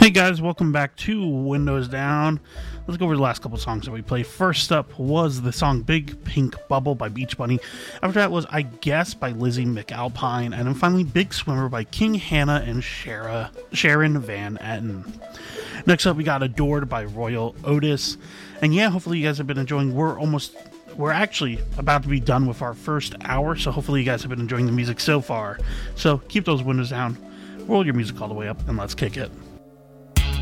Hey guys, welcome back to Windows Down. Let's go over the last couple songs that we played. First up was the song Big Pink Bubble by Beach Bunny. After that was I Guess by Lizzie McAlpine. And then finally Big Swimmer by King Hannah and Sharon Van Etten. Next up we got Adored by Royal Otis. And yeah, hopefully you guys have been enjoying. We're actually about to be done with our first hour, so hopefully you guys have been enjoying the music so far. So keep those windows down, roll your music all the way up, and let's kick it.